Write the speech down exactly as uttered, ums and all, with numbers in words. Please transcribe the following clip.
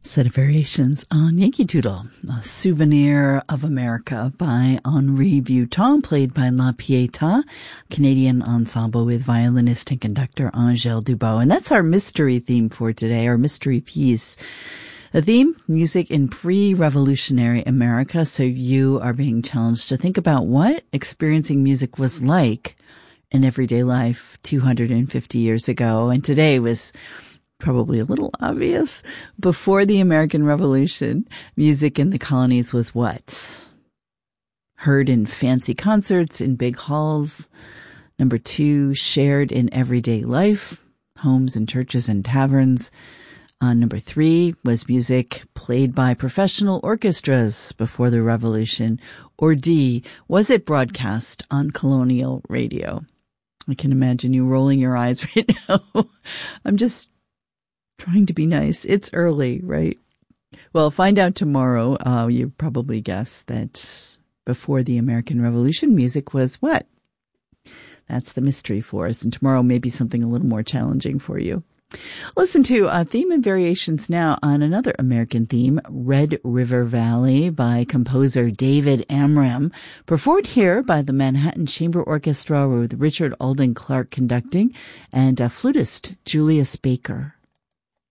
Set of variations on Yankee Doodle, a souvenir of America by Henri Bouton, played by La Pietà, Canadian ensemble with violinist and conductor Angèle Dubot. And that's our mystery theme for today, our mystery piece. The theme, music in pre-revolutionary America. So you are being challenged to think about what experiencing music was like in everyday life two hundred fifty years ago. And today was probably a little obvious. Before the American Revolution, music in the colonies was what? Heard in fancy concerts in big halls. Number two, shared in everyday life, homes and churches and taverns. Uh, number three was music played by professional orchestras before the Revolution. Or D, was it broadcast on colonial radio? I can imagine you rolling your eyes right now. I'm just trying to be nice. It's early, right? Well, find out tomorrow. Uh, you probably guess that before the American Revolution, music was what? That's the mystery for us. And tomorrow may be something a little more challenging for you. Listen to a theme and variations now on another American theme, Red River Valley by composer David Amram, performed here by the Manhattan Chamber Orchestra with Richard Alden Clark conducting and uh, flutist Julius Baker.